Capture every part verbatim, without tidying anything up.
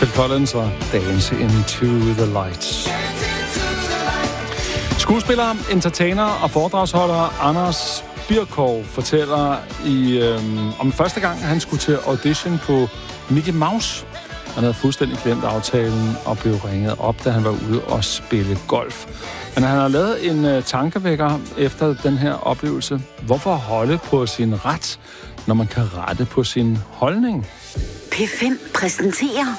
Phil Collins og Dance Into the Lights. Skuespiller, entertainer og foredragsholder Anders Birkov fortæller i, øhm, om første gang, han skulle til audition på Mickey Mouse. Han havde fuldstændig glemt aftalen og blev ringet op, da han var ude og spille golf. Men han har lavet en øh, tankevækker efter den her oplevelse. Hvorfor holde på sin ret, når man kan rette på sin holdning? P fem præsenterer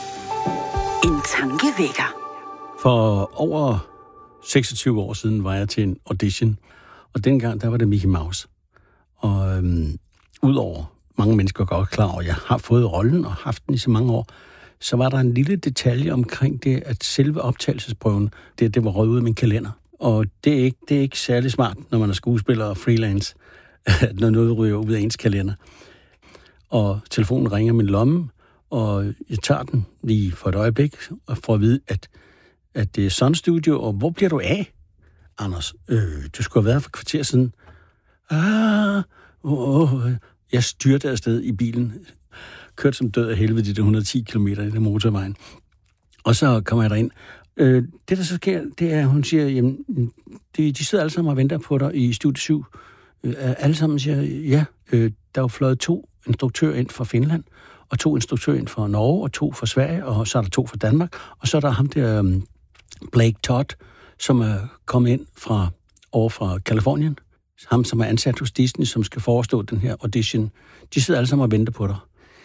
en tankevækker. For over seksogtyve år siden var jeg til en audition, og dengang der var det Mickey Mouse. Og øhm, udover mange mennesker godt klar over, at jeg har fået rollen og haft den i så mange år, så var der en lille detalje omkring det, at selve optagelsesprøven, det, det var røget ud af min kalender. Og det er, ikke, det er ikke særlig smart, når man er skuespiller og freelance, når noget ryger ud af ens kalender. Og telefonen ringer min lomme, og jeg tager den lige for et øjeblik, og får at vide, at, at det er Sun Studio, og hvor bliver du af, Anders? Øh, du skulle have været for kvarter siden. Ah, oh, oh. Jeg styrte afsted i bilen, kørte som død af helvede de der et hundrede og ti kilometer i den motorvejen. Og så kommer jeg derind. Øh, det, der så sker, det er, at hun siger, jamen, de, de sidder alle sammen og venter på dig i studie syv. Øh, alle sammen siger, ja, øh, der er jo fløjet to instruktører ind fra Finland, og to instruktører ind fra Norge, og to fra Sverige, og så er der to fra Danmark, og så er der ham der um, Blake Todd, som er kommet ind fra over fra Kalifornien. Ham, som er ansat hos Disney, som skal forestå den her audition. De sidder alle sammen og venter på dig.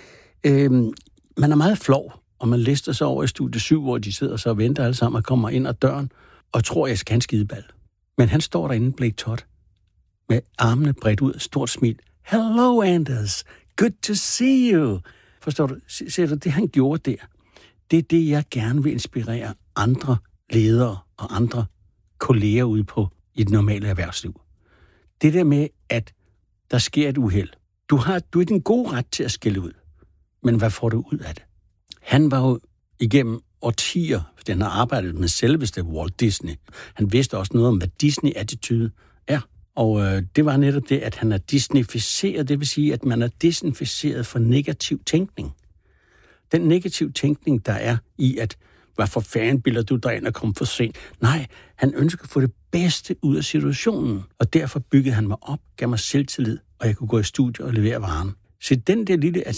Øhm, man er meget flov, og man lister sig over i studie syv, hvor de sidder så og venter alle sammen og kommer ind ad døren, og tror, jeg skal have en skideball. Men han står derinde, Blake Todd, med armene bredt ud, stort smil. Hello, Anders. Good to see you. Forstår du? Ser du, det han gjorde der, det er det, jeg gerne vil inspirere andre ledere og andre kolleger ude på i det normale erhvervsliv. Det der med, at der sker et uheld. Du har, du er din gode ret til at skælde ud. Men hvad får du ud af det? Han var jo igennem årtier, fordi han har arbejdet med selveste Walt Disney. Han vidste også noget om, hvad Disney-attitude er. Og øh, det var netop det, at han er Disneyficeret. Det vil sige, at man er desinficeret for negativ tænkning. Den negativ tænkning, der er i, at hvad for fanden bilder du dig ind og kom for sent? Nej, han ønsker at få det bedste ud af situationen. Og derfor byggede han mig op, gav mig selvtillid, og jeg kunne gå i studiet og levere varen. Så den der lille, at